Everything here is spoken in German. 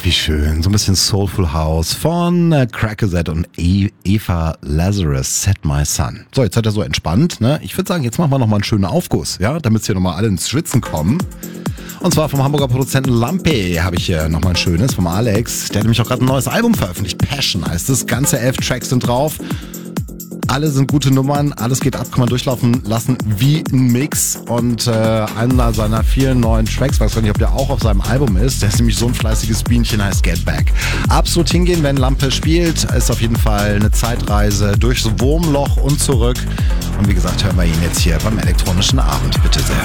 wie schön. So ein bisschen Soulful House von Crackerset und Eva Lazarus, Set My Sun. So, jetzt seid ihr so entspannt, ne? Ich würde sagen, jetzt machen wir nochmal einen schönen Aufguss, ja? Damit hier nochmal alle ins Schwitzen kommen. Und zwar vom Hamburger Produzenten Lampe habe ich hier nochmal ein schönes, vom Alex. Der hat nämlich auch gerade ein neues Album veröffentlicht. Passion heißt es. Ganze 11 Tracks sind drauf. Alle sind gute Nummern, alles geht ab, kann man durchlaufen lassen wie ein Mix. Und einer seiner vielen neuen Tracks, weiß gar nicht, ob der auch auf seinem Album ist, der ist nämlich so ein fleißiges Bienchen, heißt Get Back. Absolut hingehen, wenn Lampe spielt, ist auf jeden Fall eine Zeitreise durchs Wurmloch und zurück. Und wie gesagt, hören wir ihn jetzt hier beim elektronischen Abend, bitte sehr.